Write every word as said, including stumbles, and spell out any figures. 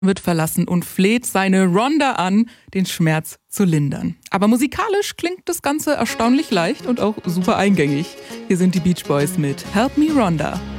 wird verlassen und fleht seine Rhonda an, den Schmerz zu lindern. Aber musikalisch klingt das Ganze erstaunlich leicht und auch super eingängig. Hier sind die Beach Boys mit Help Me Rhonda.